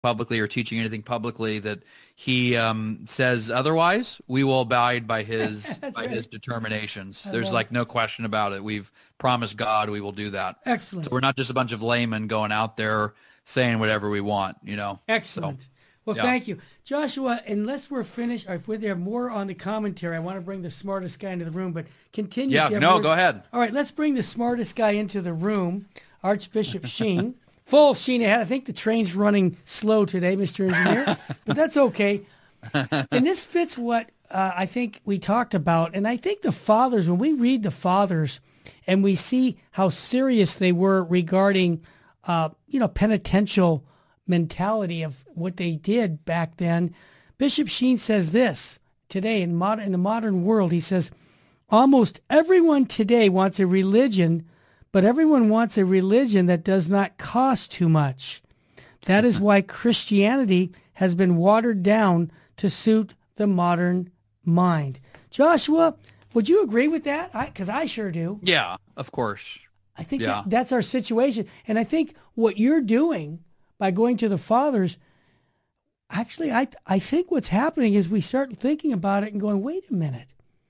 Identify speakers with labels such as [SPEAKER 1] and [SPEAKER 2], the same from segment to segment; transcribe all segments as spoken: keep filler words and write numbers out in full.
[SPEAKER 1] publicly or teaching anything publicly that he um, says otherwise, we will abide by his by
[SPEAKER 2] right.
[SPEAKER 1] his determinations.
[SPEAKER 2] I
[SPEAKER 1] There's like
[SPEAKER 2] it.
[SPEAKER 1] no question about it. We've promised God we will do that.
[SPEAKER 2] Excellent.
[SPEAKER 1] So we're not just a bunch of laymen going out there saying whatever we want, you know.
[SPEAKER 2] Excellent.
[SPEAKER 1] So,
[SPEAKER 2] well,
[SPEAKER 1] yeah.
[SPEAKER 2] thank you. Joshua, unless we're finished, or if we have more on the commentary, I want to bring the smartest guy into the room, but continue.
[SPEAKER 1] Yeah, no,
[SPEAKER 2] more.
[SPEAKER 1] go ahead.
[SPEAKER 2] All right, let's bring the smartest guy into the room, Archbishop Sheen. Full Sheen ahead. I think the train's running slow today, Mister Engineer, but that's okay. And this fits what uh, I think we talked about. And I think the fathers, when we read the fathers and we see how serious they were regarding, uh, you know, penitential mentality of what they did back then, Bishop Sheen says this today in, modern, in the modern world. He says, almost everyone today wants a religion, but everyone wants a religion that does not cost too much. That is why Christianity has been watered down to suit the modern mind. Joshua, would you agree with that? Because I, I sure do.
[SPEAKER 1] Yeah, of course.
[SPEAKER 2] I think
[SPEAKER 1] yeah.
[SPEAKER 2] that, that's our situation. And I think what you're doing by going to the fathers, actually, I I think what's happening is we start thinking about it and going, wait a minute.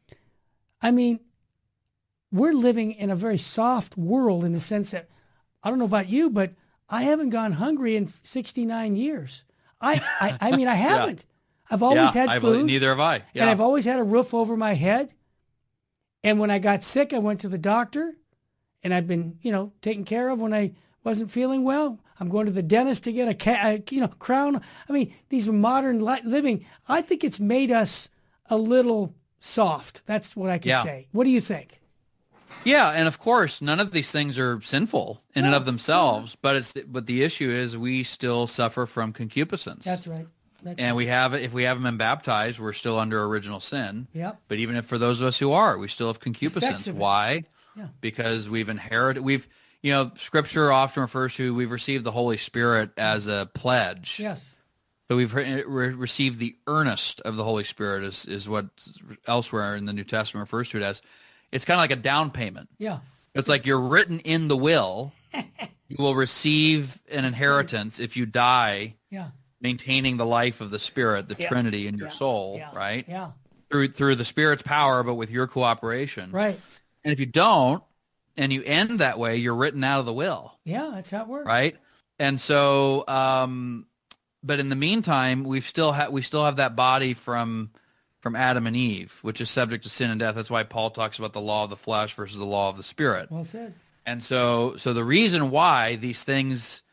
[SPEAKER 2] I mean, we're living in a very soft world in the sense that, I don't know about you, but I haven't gone hungry in sixty-nine years. I, I, I mean, I haven't. yeah. I've always
[SPEAKER 1] yeah,
[SPEAKER 2] had
[SPEAKER 1] I
[SPEAKER 2] food.
[SPEAKER 1] Believe, neither have I. Yeah.
[SPEAKER 2] And I've always had a roof over my head. And when I got sick, I went to the doctor. And I've been, you know, taken care of when I wasn't feeling well. I'm going to the dentist to get a, ca- a you know, crown. I mean, these are modern li- living. I think it's made us a little soft. That's what I can
[SPEAKER 1] yeah.
[SPEAKER 2] say. What do you think?
[SPEAKER 1] Yeah, and of course, none of these things are sinful in
[SPEAKER 2] no,
[SPEAKER 1] and of themselves.
[SPEAKER 2] No.
[SPEAKER 1] But it's the, but the issue is we still suffer from concupiscence.
[SPEAKER 2] That's right. That's
[SPEAKER 1] and
[SPEAKER 2] right.
[SPEAKER 1] we have if we haven't been baptized, we're still under original sin.
[SPEAKER 2] Yep.
[SPEAKER 1] But even if for those of us who are, we still have concupiscence. Why?
[SPEAKER 2] Yeah.
[SPEAKER 1] Because we've inherited. We've you know, Scripture often refers to we've received the Holy Spirit as a pledge.
[SPEAKER 2] Yes.
[SPEAKER 1] So we've re- re- received the earnest of the Holy Spirit is is what elsewhere in the New Testament refers to it as. It's kind of like a down payment.
[SPEAKER 2] Yeah.
[SPEAKER 1] It's like you're written in the will. You will receive an inheritance if you die
[SPEAKER 2] yeah.
[SPEAKER 1] maintaining the life of the Spirit, the
[SPEAKER 2] yeah.
[SPEAKER 1] Trinity in your
[SPEAKER 2] yeah.
[SPEAKER 1] soul,
[SPEAKER 2] yeah.
[SPEAKER 1] right?
[SPEAKER 2] Yeah.
[SPEAKER 1] Through through the Spirit's power, but with your cooperation.
[SPEAKER 2] Right.
[SPEAKER 1] And if you don't, and you end that way, you're written out of the will.
[SPEAKER 2] Yeah, that's how it works.
[SPEAKER 1] Right? And so, um, but in the meantime, we've still ha- we still have that body from from Adam and Eve, which is subject to sin and death. That's why Paul talks about the law of the flesh versus the law of the Spirit.
[SPEAKER 2] Well said.
[SPEAKER 1] And so, so the reason why these things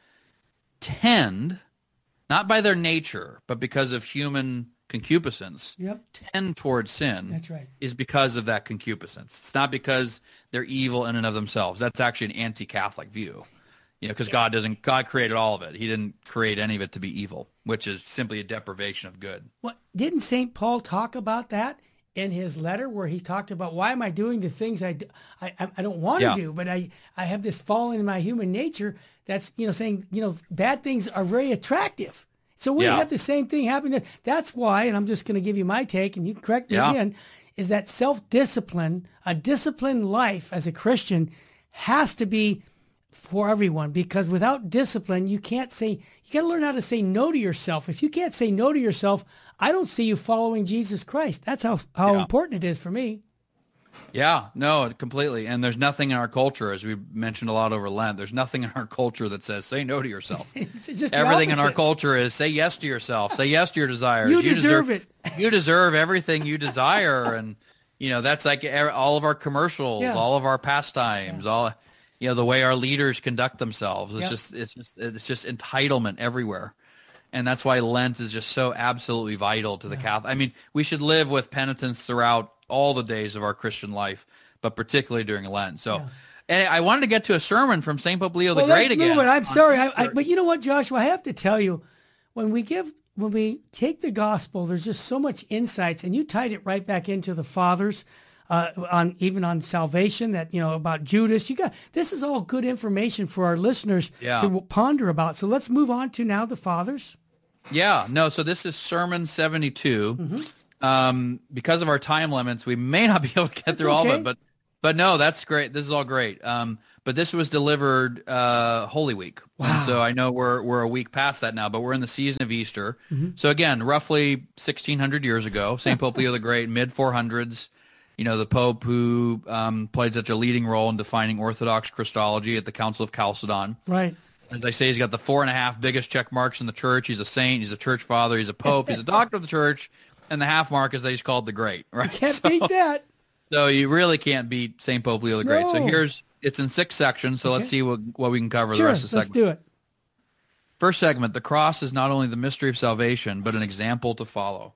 [SPEAKER 1] tend, not by their nature, but because of human concupiscence,
[SPEAKER 2] yep.
[SPEAKER 1] tend towards sin.
[SPEAKER 2] That's right.
[SPEAKER 1] Is because of that concupiscence. It's not because they're evil in and of themselves. That's actually an anti-Catholic view. You know, because God doesn't, God created all of it. He didn't create any of it to be evil, which is simply a deprivation of good.
[SPEAKER 2] Well, didn't Saint Paul talk about that in his letter where he talked about why am I doing the things I, do, I, I don't want
[SPEAKER 1] yeah.
[SPEAKER 2] to do, but I, I have this fallen in my human nature that's, you know, saying, you know, bad things are very attractive. So we
[SPEAKER 1] yeah.
[SPEAKER 2] have the same thing happening. That's why, and I'm just going to give you my take, and you can correct me
[SPEAKER 1] yeah.
[SPEAKER 2] again, is that self-discipline, a disciplined life as a Christian has to be for everyone, because without discipline, you can't say, you got to learn how to say no to yourself. If you can't say no to yourself, I don't see you following Jesus Christ. That's how, how
[SPEAKER 1] yeah. important
[SPEAKER 2] it is for me.
[SPEAKER 1] Yeah, no, completely. And there's nothing in our culture, as we mentioned a lot over Lent, there's nothing in our culture that says, say no to yourself.
[SPEAKER 2] It's just
[SPEAKER 1] everything in our culture is say yes to yourself, say yes to your desires.
[SPEAKER 2] You, you deserve, deserve
[SPEAKER 1] it. You deserve everything you desire. And, you know, that's like all of our commercials, yeah. all of our pastimes, yeah. all, you know, the way our leaders conduct themselves. It's yep. just, it's just, it's just entitlement everywhere. And that's why Lent is just so absolutely vital to the yeah. Catholic. I mean, we should live with penitence throughout all the days of our Christian life, but particularly during Lent. So, yeah. and I wanted to get to a sermon from Saint Pope Leo
[SPEAKER 2] well,
[SPEAKER 1] the Great
[SPEAKER 2] let's
[SPEAKER 1] again.
[SPEAKER 2] Move it. I'm sorry, I, I, but you know what, Joshua? I have to tell you, when we give, when we take the gospel, there's just so much insights, and you tied it right back into the fathers, uh, on even on salvation. That you know about Judas. You got this is all good information for our listeners
[SPEAKER 1] yeah.
[SPEAKER 2] to ponder about. So let's move on to now the fathers.
[SPEAKER 1] Yeah, no. So this is Sermon seventy-two.
[SPEAKER 2] Mm-hmm.
[SPEAKER 1] Um, because of our time limits, we may not be able to get
[SPEAKER 2] That's
[SPEAKER 1] through all
[SPEAKER 2] okay.
[SPEAKER 1] of it, but, but no, that's great. This is all great. Um, But this was delivered uh, Holy Week.
[SPEAKER 2] Wow.
[SPEAKER 1] And so I know we're we're a week past that now, but we're in the season of Easter. Mm-hmm. So again, roughly sixteen hundred years ago, Saint Pope Leo the Great, mid four hundreds, you know, the Pope who um, played such a leading role in defining Orthodox Christology at the Council of Chalcedon.
[SPEAKER 2] Right.
[SPEAKER 1] As I say, he's got the four and a half biggest check marks in the church. He's a saint. He's a church father. He's a pope. He's a doctor of the church. And the half mark is that he's called the Great. Right?
[SPEAKER 2] You can't
[SPEAKER 1] so,
[SPEAKER 2] beat that.
[SPEAKER 1] So you really can't beat Saint Pope Leo the Great.
[SPEAKER 2] No.
[SPEAKER 1] So here's, it's in six sections. So
[SPEAKER 2] Okay.
[SPEAKER 1] let's see what, what we can cover
[SPEAKER 2] Sure,
[SPEAKER 1] the rest of the
[SPEAKER 2] let's
[SPEAKER 1] segment.
[SPEAKER 2] do it.
[SPEAKER 1] First segment, the cross is not only the mystery of salvation, but an example to follow.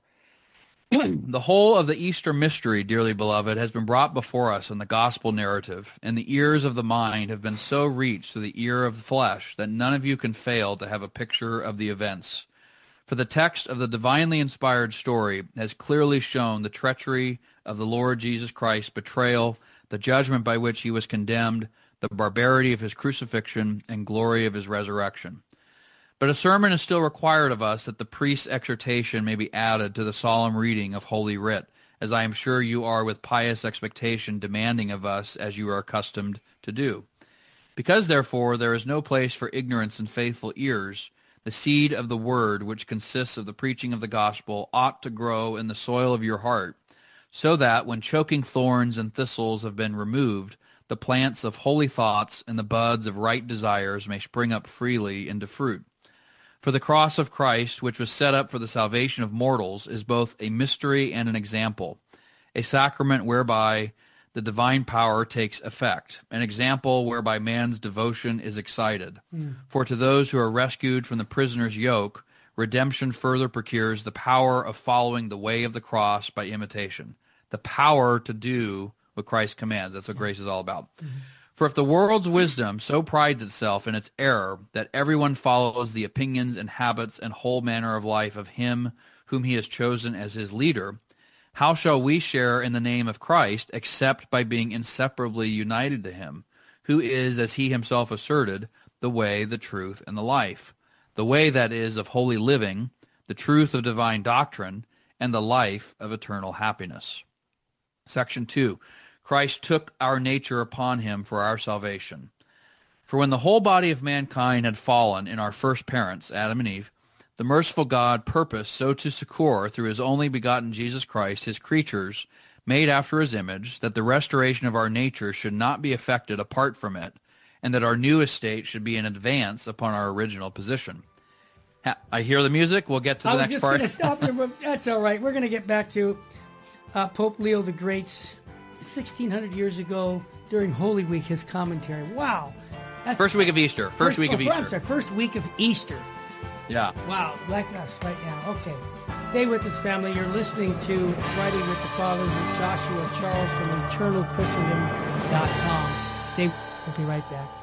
[SPEAKER 1] The whole of the Easter mystery, dearly beloved, has been brought before us in the gospel narrative, and the ears of the mind have been so reached to the ear of the flesh that none of you can fail to have a picture of the events. For the text of the divinely inspired story has clearly shown the treachery of the Lord Jesus Christ's betrayal, the judgment by which he was condemned, the barbarity of his crucifixion, and glory of his resurrection. But a sermon is still required of us that the priest's exhortation may be added to the solemn reading of Holy Writ, as I am sure you are with pious expectation demanding of us as you are accustomed to do. Because, therefore, there is no place for ignorance in faithful ears, the seed of the word, which consists of the preaching of the gospel, ought to grow in the soil of your heart, so that when choking thorns and thistles have been removed, the plants of holy thoughts and the buds of right desires may spring up freely into fruit. For the cross of Christ, which was set up for the salvation of mortals, is both a mystery and an example, a sacrament whereby the divine power takes effect, an example whereby man's devotion is excited. Mm. For to those who are rescued from the prisoner's yoke, redemption further procures the power of following the way of the cross by imitation, the power to do what Christ commands. That's what grace is all about. Mm-hmm. For if the world's wisdom so prides itself in its error that everyone follows the opinions and habits and whole manner of life of him whom he has chosen as his leader, how shall we share in the name of Christ except by being inseparably united to him, who is, as he himself asserted, the way, the truth, and the life, the way, that is, of holy living, the truth of divine doctrine, and the life of eternal happiness. Section two. Christ took our nature upon him for our salvation. For when the whole body of mankind had fallen in our first parents, Adam and Eve, the merciful God purposed so to succor through his only begotten Jesus Christ his creatures, made after his image, that the restoration of our nature should not be effected apart from it, and that our new estate should be an advance upon our original position. I hear the music. We'll get to the
[SPEAKER 2] I was
[SPEAKER 1] next
[SPEAKER 2] just
[SPEAKER 1] part.
[SPEAKER 2] going to stop there, but that's all right. We're going to get back to uh, Pope Leo the Great's sixteen hundred years ago during Holy Week, his commentary. Wow.
[SPEAKER 1] That's first week of Easter. First, first week of
[SPEAKER 2] oh,
[SPEAKER 1] Easter.
[SPEAKER 2] I'm sorry, first week of Easter.
[SPEAKER 1] Yeah.
[SPEAKER 2] Wow. Like us right now. Okay. Stay with us, family. You're listening to Friday with the Fathers with Joshua Charles from eternal christendom dot com. Stay. We'll be right back.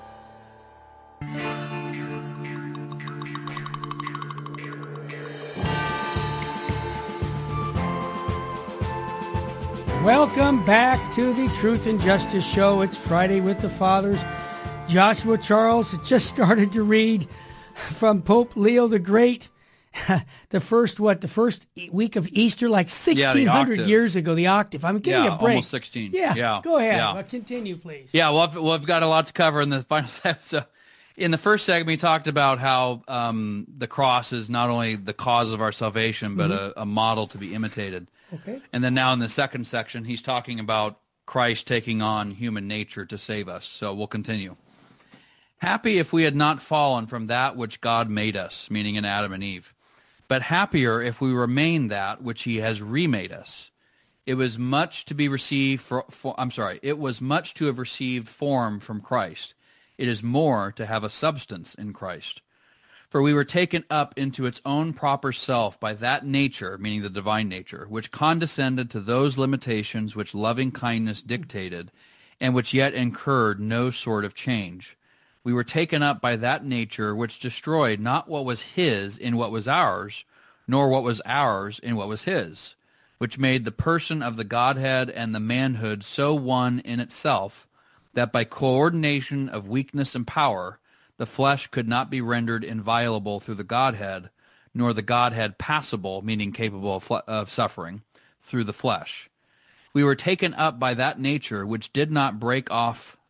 [SPEAKER 2] Welcome back to the Truth and Justice Show. It's Friday with the Fathers. Joshua Charles has just started to read from Pope Leo the Great. The first, what, the first week of Easter, like sixteen hundred
[SPEAKER 1] yeah,
[SPEAKER 2] years ago, the octave. I'm giving
[SPEAKER 1] yeah,
[SPEAKER 2] you a break.
[SPEAKER 1] Almost sixteen.
[SPEAKER 2] Yeah,
[SPEAKER 1] yeah.
[SPEAKER 2] Go ahead.
[SPEAKER 1] Yeah.
[SPEAKER 2] Well, continue, please.
[SPEAKER 1] Yeah, well, I've, well, I've got a lot to cover in the final segment. So in the first segment, we talked about how um, the cross is not only the cause of our salvation, but mm-hmm. a, a model to be imitated.
[SPEAKER 2] Okay.
[SPEAKER 1] And then now in the second section, he's talking about Christ taking on human nature to save us. So we'll continue. Happy if we had not fallen from that which God made us, meaning in Adam and Eve, but happier if we remain that which he has remade us. It was much to be received for, for I'm sorry, it was much to have received form from Christ. It is more to have a substance in Christ. For we were taken up into its own proper self by that nature, meaning the divine nature, which condescended to those limitations which loving kindness dictated, and which yet incurred no sort of change. We were taken up by that nature which destroyed not what was his in what was ours, nor what was ours in what was his, which made the person of the Godhead and the manhood so one in itself, that by coordination of weakness and power, the flesh could not be rendered inviolable through the Godhead, nor the Godhead passible, meaning capable of, fle- of suffering, through the flesh. We were taken up by that nature which did not break off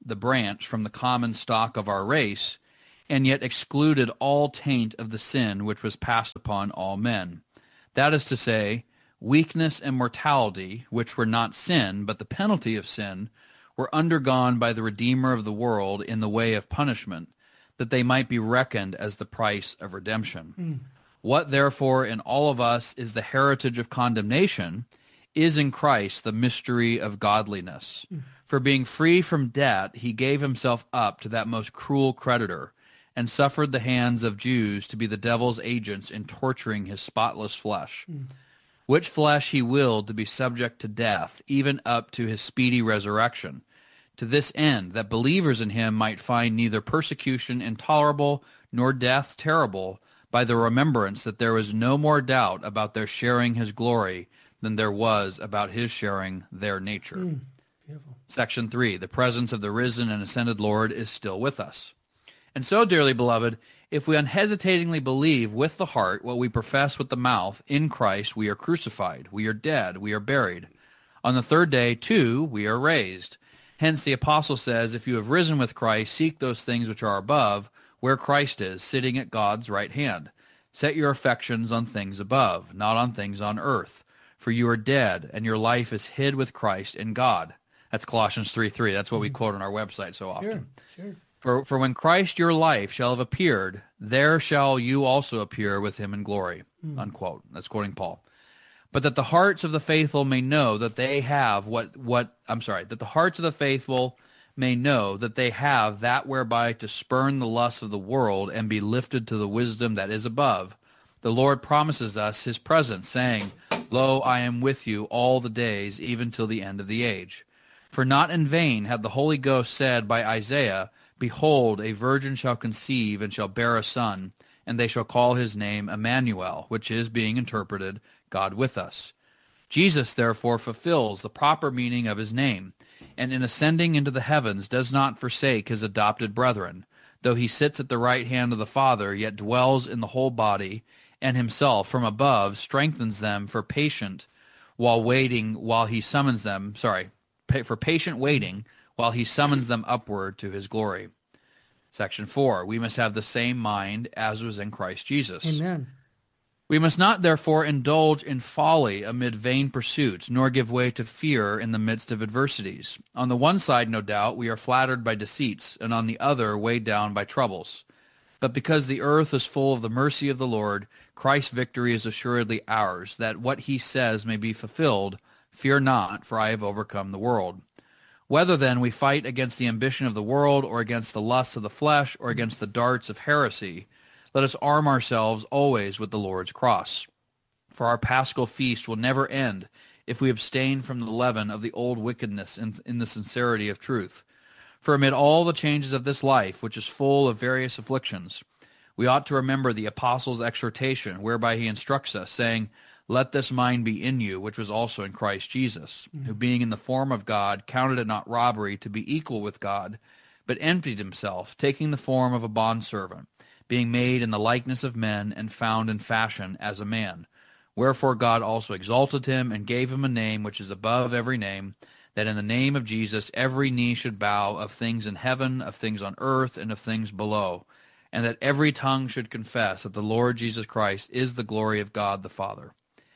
[SPEAKER 1] the branch from the common stock of our race, and yet excluded all taint of the sin which was passed upon all men. That is to say, weakness and mortality, which were not sin, but the penalty of sin, were undergone by the Redeemer of the world in the way of punishment, that they might be reckoned as the price of redemption. Mm. What therefore in all of us is the heritage of condemnation is in Christ the mystery of godliness. Mm. For being free from debt, he gave himself up to that most cruel creditor, and suffered the hands of Jews to be the devil's agents in torturing his spotless flesh, mm. which flesh he willed to be subject to death, even up to his speedy resurrection, to this end that believers in him might find neither persecution intolerable nor death terrible, by the remembrance that there was no more doubt about their sharing his glory than there was about his sharing their nature. Mm, beautiful. Section three, the presence of the risen and ascended Lord is still with us. And so, dearly beloved, if we unhesitatingly believe with the heart what we profess with the mouth, in Christ we are crucified, we are dead, we are buried. On the third day, too, we are raised. Hence the apostle says, if you have risen with Christ, seek those things which are above, where Christ is, sitting at God's right hand. Set your affections on things above, not on things on earth. For you are dead, and your life is hid with Christ in God. That's Colossians three three. That's what we quote on our website so often.
[SPEAKER 2] Sure, sure.
[SPEAKER 1] For, for when Christ your life shall have appeared, there shall you also appear with him in glory. Mm. Unquote. That's quoting Paul. But that the hearts of the faithful may know that they have what, what, I'm sorry, that the hearts of the faithful may know that they have that whereby to spurn the lusts of the world and be lifted to the wisdom that is above. The Lord promises us his presence, saying, Lo, I am with you all the days, even till the end of the age. For not in vain had the Holy Ghost said by Isaiah, Behold, a virgin shall conceive and shall bear a son, and they shall call his name Emmanuel, which is, being interpreted, God with us. Jesus, therefore, fulfills the proper meaning of his name, and in ascending into the heavens does not forsake his adopted brethren, though he sits at the right hand of the Father, yet dwells in the whole body, and himself from above strengthens them for patient while waiting while he summons them, sorry, for patient waiting while he summons them upward to his glory. Section four, we must have the same mind as was in Christ Jesus.
[SPEAKER 2] Amen.
[SPEAKER 1] We must not, therefore, indulge in folly amid vain pursuits, nor give way to fear in the midst of adversities. On the one side, no doubt, we are flattered by deceits, and on the other, weighed down by troubles. But because the earth is full of the mercy of the Lord, Christ's victory is assuredly ours, that what he says may be fulfilled, fear not, for I have overcome the world. Whether, then, we fight against the ambition of the world, or against the lusts of the flesh, or against the darts of heresy, let us arm ourselves always with the Lord's cross. For our paschal feast will never end if we abstain from the leaven of the old wickedness in, in the sincerity of truth. For amid all the changes of this life, which is full of various afflictions, we ought to remember the apostle's exhortation, whereby he instructs us, saying, Let this mind be in you, which was also in Christ Jesus, mm-hmm. who being in the form of God, counted it not robbery to be equal with God, but emptied himself, taking the form of a bondservant, being made in the likeness of men, and found in fashion as a man. Wherefore God also exalted him, and gave him a name which is above every name, that in the name of Jesus every knee should bow, of things in heaven, of things on earth, and of things below, and that every tongue should confess that the Lord Jesus Christ is the glory of God the Father.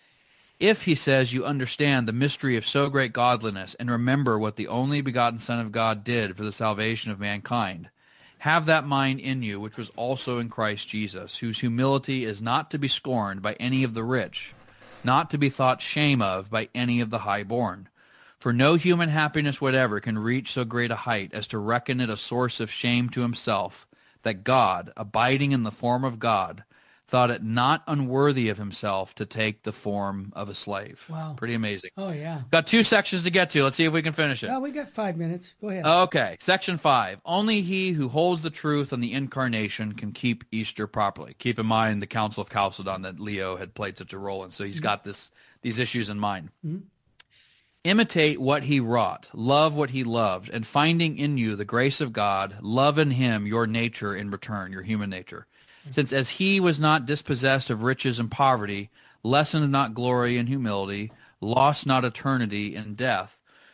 [SPEAKER 1] If, he says, you understand the mystery of so great godliness, and remember what the only begotten Son of God did for the salvation of mankind, have that mind in you which was also in Christ Jesus, whose humility is not to be scorned by any of the rich, not to be thought shame of by any of the high-born. For no human happiness whatever can reach so great a height as to reckon it a source of shame to himself, that God, abiding in the form of God, thought it not unworthy of himself to take the form of a slave.
[SPEAKER 2] Wow.
[SPEAKER 1] Pretty amazing.
[SPEAKER 2] Oh, yeah.
[SPEAKER 1] Got two sections to get to. Let's see if we can finish it.
[SPEAKER 2] Oh, we got five minutes. Go ahead.
[SPEAKER 1] Okay. Section five. Only he who holds the truth on the incarnation can keep Easter properly. Keep in mind the Council of Chalcedon that Leo had played such a role in. So he's mm-hmm. got this these issues in mind. Mm-hmm. Imitate what he wrought, love what he loved, and finding in you the grace of God, love in him your nature in return, your human nature. Since as he was not dispossessed of riches and poverty, lessened not glory and humility, lost not eternity in death,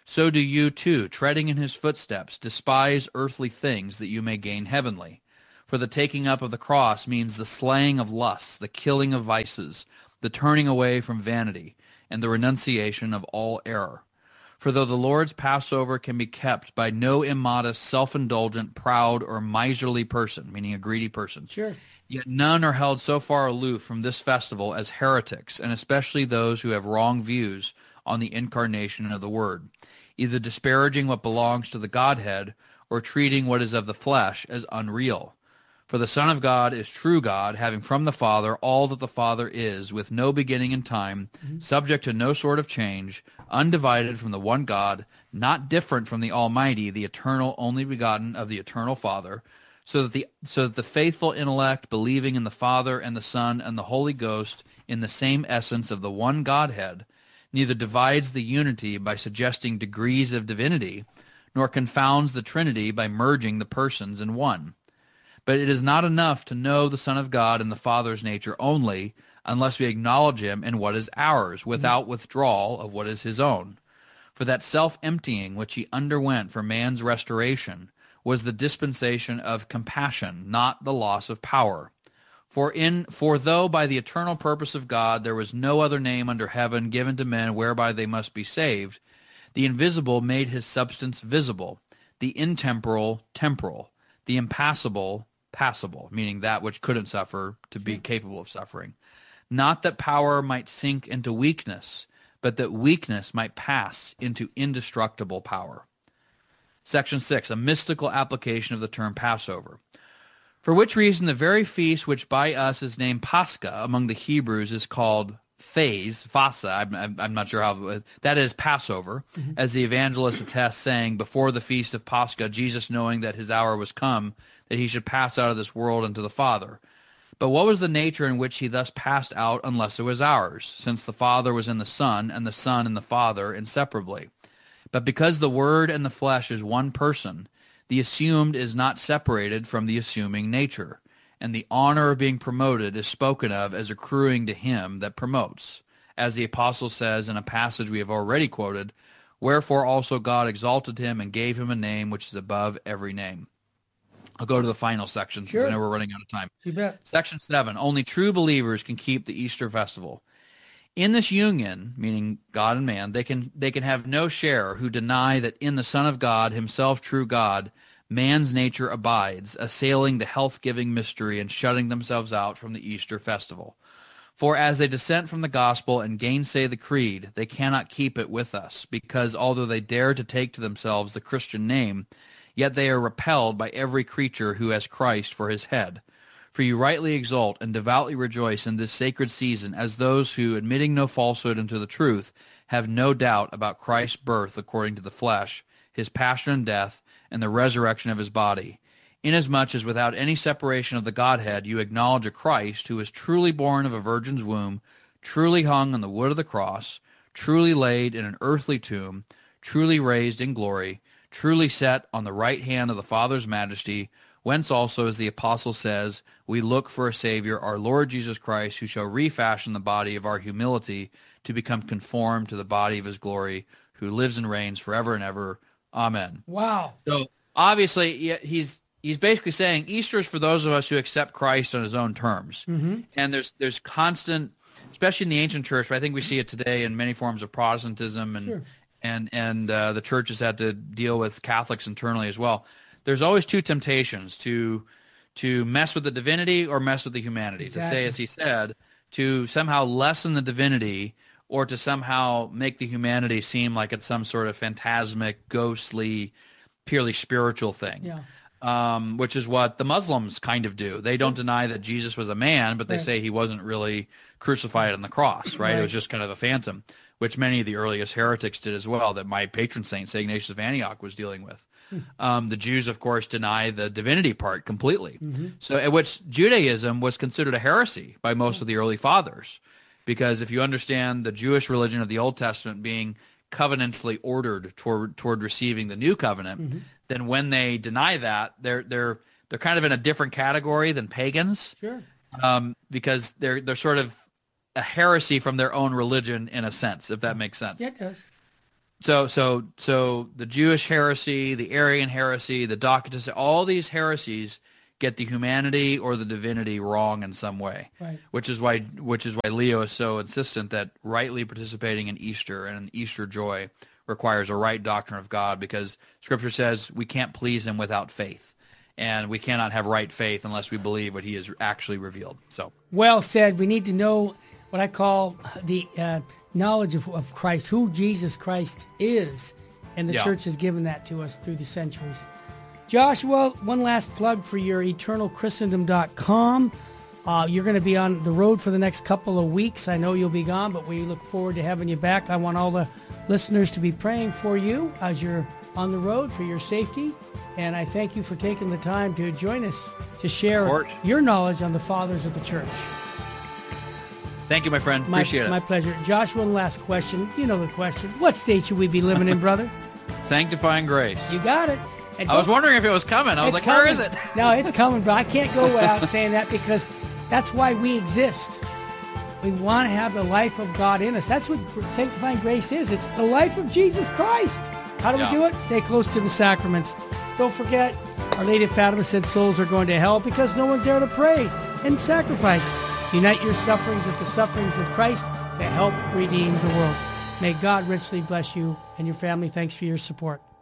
[SPEAKER 1] So do you too, treading in his footsteps, despise earthly things that you may gain heavenly. For the taking up of the cross means the slaying of lusts, the killing of vices, the turning away from vanity, and the renunciation of all error. For though the Lord's Passover can be kept by no immodest, self-indulgent, proud, or miserly person, meaning a greedy person,
[SPEAKER 2] Sure.
[SPEAKER 1] yet none are held so far aloof from this festival as heretics, and especially those who have wrong views on the incarnation of the Word, either disparaging what belongs to the Godhead or treating what is of the flesh as unreal. For the Son of God is true God, having from the Father all that the Father is, with no beginning in time, mm-hmm. subject to no sort of change, undivided from the one God, not different from the Almighty, the eternal only begotten of the eternal Father, so that the so that the faithful intellect, believing in the Father and the Son and the Holy Ghost in the same essence of the one Godhead, neither divides the unity by suggesting degrees of divinity, nor confounds the Trinity by merging the persons in one. But it is not enough to know the Son of God and the Father's nature only, unless we acknowledge him in what is ours, without withdrawal of what is his own. For that self-emptying which he underwent for man's restoration was the dispensation of compassion, not the loss of power. For in for though by the eternal purpose of God there was no other name under heaven given to men whereby they must be saved, the invisible made his substance visible, the intemporal temporal, the impassible passable, meaning that which couldn't suffer to be capable of suffering. Not that power might sink into weakness, but that weakness might pass into indestructible power. Section six, a mystical application of the term Passover. For which reason the very feast which by us is named Pascha among the Hebrews is called Phase, Vasa, I'm, I'm, I'm not sure how, that is Passover, mm-hmm. as the evangelist attests, saying, before the feast of Pascha, Jesus, knowing that his hour was come, that he should pass out of this world unto the Father. But what was the nature in which he thus passed out unless it was ours, since the Father was in the Son, and the Son in the Father inseparably? But because the Word and the flesh is one person, the assumed is not separated from the assuming nature, and the honor of being promoted is spoken of as accruing to him that promotes. As the apostle says in a passage we have already quoted, wherefore also God exalted him and gave him a name which is above every name. I'll go to the final section since
[SPEAKER 2] Sure.
[SPEAKER 1] I know we're running out of time.
[SPEAKER 2] You bet.
[SPEAKER 1] Section seven, only true believers can keep the Easter festival. In this union, meaning God and man, they can they can have no share who deny that in the Son of God, himself true God, man's nature abides, assailing the health-giving mystery and shutting themselves out from the Easter festival. For as they dissent from the gospel and gainsay the creed, they cannot keep it with us, because although they dare to take to themselves the Christian name, yet they are repelled by every creature who has Christ for his head. For you rightly exult and devoutly rejoice in this sacred season as those who, admitting no falsehood into the truth, have no doubt about Christ's birth according to the flesh, his passion and death, and the resurrection of his body, inasmuch as without any separation of the Godhead you acknowledge a Christ who is truly born of a virgin's womb, truly hung on the wood of the cross, truly laid in an earthly tomb, truly raised in glory, truly set on the right hand of the Father's majesty, whence also, as the apostle says, we look for a Savior, our Lord Jesus Christ, who shall refashion the body of our humility to become conformed to the body of his glory, who lives and reigns forever and ever. Amen.
[SPEAKER 2] Wow.
[SPEAKER 1] So obviously he's he's basically saying Easter is for those of us who accept Christ on his own terms. Mm-hmm. And there's there's constant, especially in the ancient church, but I think we see it today in many forms of Protestantism, and sure. and and uh, the church has had to deal with Catholics internally as well. There's always two temptations, to to mess with the divinity or mess with the humanity. Exactly. To say, as he said, to somehow lessen the divinity or to somehow make the humanity seem like it's some sort of phantasmic, ghostly, purely spiritual thing.
[SPEAKER 2] Yeah.
[SPEAKER 1] Um, which is what the Muslims kind of do. They don't deny that Jesus was a man, but they right. say he wasn't really crucified on the cross, right? right? It was just kind of a phantom, which many of the earliest heretics did as well, that my patron saint, Saint Ignatius of Antioch, was dealing with. Hmm. Um, the Jews, of course, deny the divinity part completely. Mm-hmm. So, at which Judaism was considered a heresy by most of the early fathers. Because if you understand the Jewish religion of the Old Testament being covenantally ordered toward toward receiving the new covenant, mm-hmm. then when they deny that, they're they're they're kind of in a different category than pagans.
[SPEAKER 2] Sure.
[SPEAKER 1] Um, because they're they're sort of a heresy from their own religion in a sense, if that makes sense.
[SPEAKER 2] Yeah, it does.
[SPEAKER 1] So, so, so the Jewish heresy, the Arian heresy, the Docetist, all these heresies get the humanity or the divinity wrong in some way,
[SPEAKER 2] right.
[SPEAKER 1] which is why, which is why Leo is so insistent that rightly participating in Easter and in Easter joy requires a right doctrine of God, because Scripture says we can't please him without faith, and we cannot have right faith unless we believe what he has actually revealed. So,
[SPEAKER 2] well said. We need to know what I call the uh, knowledge of, of Christ, who Jesus Christ is, and the
[SPEAKER 1] yeah.
[SPEAKER 2] church has given that to us through the centuries. Joshua, one last plug for your eternal christendom dot com. Uh, you're going to be on the road for the next couple of weeks. I know you'll be gone, but we look forward to having you back. I want all the listeners to be praying for you as you're on the road, for your safety. And I thank you for taking the time to join us to share your knowledge on the fathers of the church.
[SPEAKER 1] Thank you, my friend.
[SPEAKER 2] My,
[SPEAKER 1] Appreciate it.
[SPEAKER 2] My pleasure. Josh, one last question. You know the question. What state should we be living in, brother?
[SPEAKER 1] Sanctifying grace.
[SPEAKER 2] You got it. And
[SPEAKER 1] I was wondering if it was coming. I was like,
[SPEAKER 2] coming.
[SPEAKER 1] where is it?
[SPEAKER 2] No, it's coming, but I can't go without saying that, because that's why we exist. We want to have the life of God in us. That's what sanctifying grace is. It's the life of Jesus Christ. How do
[SPEAKER 1] yeah.
[SPEAKER 2] we do it? Stay close to the sacraments. Don't forget, Our Lady of Fatima said souls are going to hell because no one's there to pray and sacrifice. Unite your sufferings with the sufferings of Christ to help redeem the world. May God richly bless you and your family. Thanks for your support.